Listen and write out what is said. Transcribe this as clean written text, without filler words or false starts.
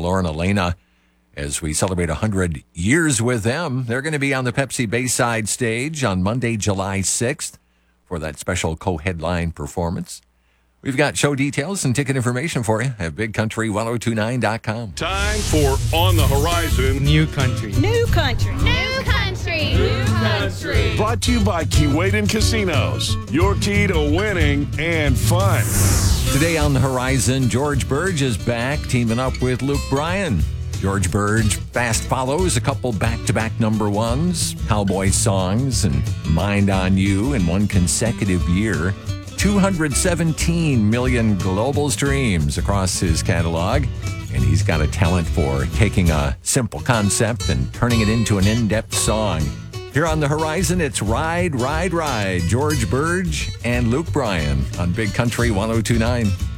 Lauren Elena as we celebrate 100 years with them. They're going to be on the Pepsi Bayside stage on Monday, July 6th for that special co-headline performance. We've got show details and ticket information for you at BigCountry1029.com. Time for On the Horizon. New country. New country. New country. New country. Brought to you by Keewaydin Casinos. Your key to winning and fun. Today on the Horizon, George Burge is back, teaming up with Luke Bryan. George Burge fast follows a couple back-to-back number ones, cowboy songs, and Mind on You in one consecutive year. 217 million global streams across his catalog, and he's got a talent for taking a simple concept and turning it into an in-depth song. Here on the Horizon, it's Ride, Ride, Ride. George Burge and Luke Bryan on Big Country 1029.